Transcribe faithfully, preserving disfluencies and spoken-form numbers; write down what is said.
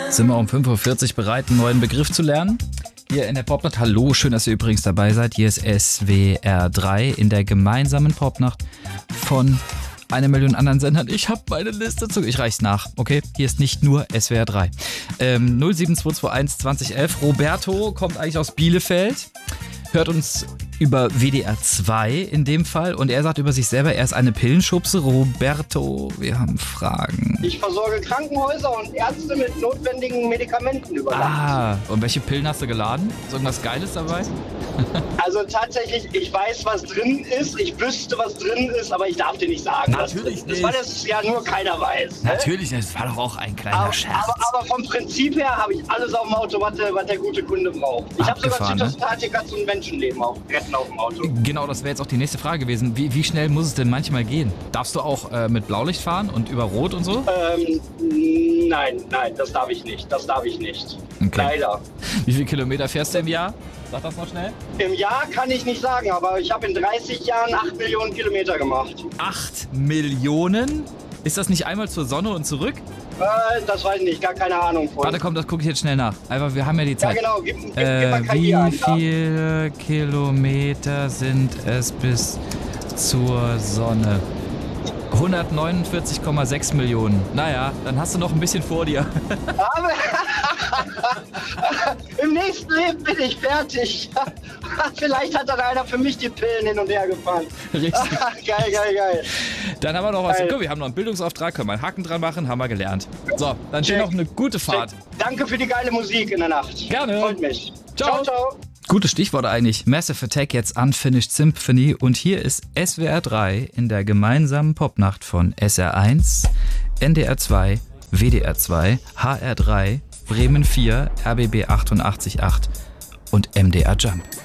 Sind wir um fünf Uhr vierzig bereit, einen neuen Begriff zu lernen? Hier in der Popnacht. Hallo, schön, dass ihr übrigens dabei seid. Hier ist S W R drei in der gemeinsamen Popnacht von eine Million anderen Sendern. Ich habe meine Liste zu... Ich reich's nach, okay? Hier ist nicht nur S W R drei. Ähm, null sieben zwei zwei eins zwanzig elf. Roberto kommt eigentlich aus Bielefeld. Hört uns über W D R zwei in dem Fall und er sagt über sich selber, er ist eine Pillenschubse. Roberto, wir haben Fragen. Ich versorge Krankenhäuser und Ärzte mit notwendigen Medikamenten über Nacht. Ah, und welche Pillen hast du geladen? Ist irgendwas Geiles dabei? Also tatsächlich, ich weiß, was drin ist, ich wüsste, was drin ist, aber ich darf dir nicht sagen. Natürlich das, nicht. Weil das ja nur keiner weiß. Natürlich nicht, das war doch auch ein kleiner aber, Scherz. Aber, aber vom Prinzip her habe ich alles auf dem Auto, was der, was der gute Kunde braucht. Ich habe sogar Abgefahren, ne? Zytostatika zum Menschenleben auch, retten auf dem Auto. Genau, das wäre jetzt auch die nächste Frage gewesen. Wie, wie schnell muss es denn manchmal gehen? Darfst du auch äh, mit Blaulicht fahren und über Rot und so? Ähm, nein, nein, das darf ich nicht. Das darf ich nicht. Okay. Leider. Wie viele Kilometer fährst du im Jahr? Sag das noch schnell. Im Jahr kann ich nicht sagen, aber ich habe in dreißig Jahren acht Millionen Kilometer gemacht. acht Millionen? Ist das nicht einmal zur Sonne und zurück? Äh, das weiß ich nicht, gar keine Ahnung von. Warte, komm, das gucke ich jetzt schnell nach. Einfach, wir haben ja die Ja, Zeit. genau, gib, gib, Äh, gib mal K I wie ein. viele Kilometer sind es bis zur Sonne? hundertneunundvierzig Komma sechs Millionen. Naja, dann hast du noch ein bisschen vor dir. Aber im nächsten Leben bin ich fertig. Vielleicht hat dann einer für mich die Pillen hin und her gefahren. Richtig. Geil, geil, geil. Dann haben wir noch was. Geil. Guck, wir haben noch einen Bildungsauftrag, können wir einen Haken dran machen, haben wir gelernt. So, dann steht Check. noch eine gute Fahrt. Danke für die geile Musik in der Nacht. Gerne. Freut mich. Ciao. Ciao, ciao. Gutes Stichwort eigentlich. Massive Attack, jetzt Unfinished Symphony. Und hier ist S W R drei in der gemeinsamen Popnacht von S R eins, N D R zwei, W D R zwei, H R drei, Bremen vier, R B B achtundachtzig Komma acht und M D R Jump.